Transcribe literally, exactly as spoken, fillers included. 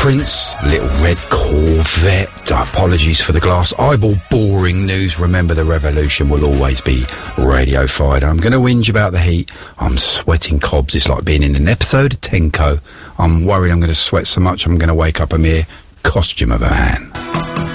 Prince, Little Red Corvette. Apologies for the glass eyeball. Boring news. Remember, the revolution will always be radio-fied. I'm going to whinge about the heat. I'm sweating cobs. It's like being in an episode of Tenko. I'm worried I'm going to sweat so much I'm going to wake up a mere costume of a man.